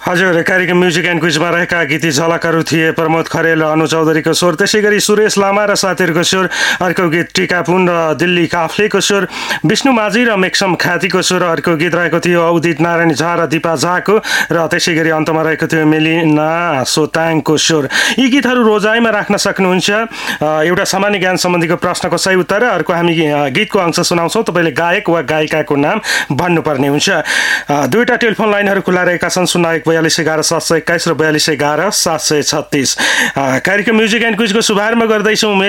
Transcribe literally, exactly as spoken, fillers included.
हजुर, कार्यक्रम music and क्विजमा रहेका गीती झलकहरू थिए प्रमोद खरेल र अनु चौधरीको स्वर, त्यसै गरी सुरेश लामा र साथीहरूको स्वर, अर्को गीत टिकापुन र दिल्ली काफ्लेको स्वर, विष्णु माझी र मेक्सम खातीको स्वर, अर्को गीत रहेको थियो उदित नारायण झा र दिपा झाको, र त्यसै गरी अन्तमा रहेको थियो मेलिना सोताङको स्वर। यी गीतहरू रोजाइमा राख्न सक्नुहुन्छ। एउटा सामान्य ज्ञान सम्बन्धीको प्रश्नको सही उत्तर, अर्को हामी गीतको अंश सुनाउँछौँ, तपाईँले गायक वा गायिकाको नाम भन्नुपर्ने हुन्छ। दुईवटा टेलिफोन लाइनहरू खुला रहेका छन्, शून्य एक बयालिस एघार सात सय एक्काइस र बयालिस एघार सात सय छत्तिस। कार्यक्रम म्युजिक एन्ड क्विजको शुभारम्भ गर्दैछौँ।